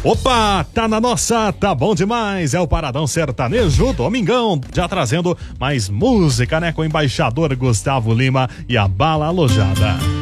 Opa, tá na nossa, tá bom demais, é o Paradão Sertanejo, domingão, já trazendo mais música, né, com o embaixador Gustavo Lima e a Bala Alojada.